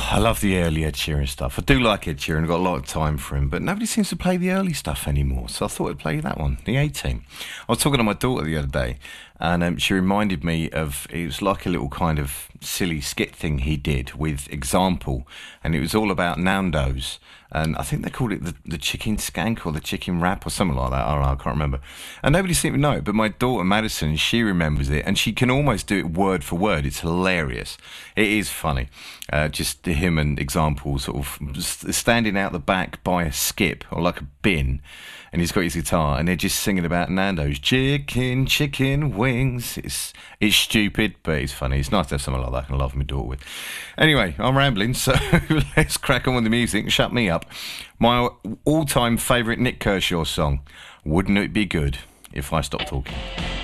I love the early Ed Sheeran stuff. I do like Ed Sheeran, I've got a lot of time for him, but nobody seems to play the early stuff anymore, so I thought I'd play you that one, the A-Team. I was talking to my daughter the other day, and she reminded me of, it was like a little kind of silly skit thing he did with Example, and it was all about Nando's, and I think they called it the chicken skank or the chicken wrap or something like that. I don't know, I can't remember. And nobody seemed to know it, but my daughter Madison, she remembers it, and she can almost do it word for word. It's hilarious. It is funny. Just him and Example sort of standing out the back by a skip or like a bin, and he's got his guitar, and they're just singing about Nando's chicken wings. It's stupid, but it's funny. It's nice to have something like that I can laugh my daughter with. Anyway, I'm rambling, so let's crack on with the music. Shut me up. My all-time favourite Nick Kershaw song, Wouldn't It Be Good If I Stopped Talking?